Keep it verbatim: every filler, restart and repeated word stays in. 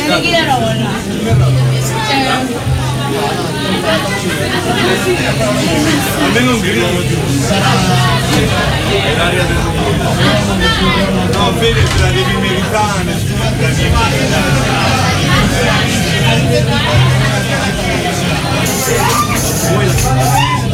Almeno un grido. No, Fede, te la devi meritare, te la devi meritare.